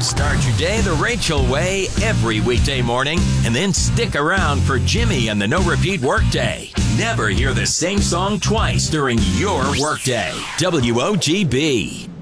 Start your day the Rachel way every weekday morning, and then stick around for Jimmy and the No Repeat Workday. Never hear the same song twice during your workday. WOGB.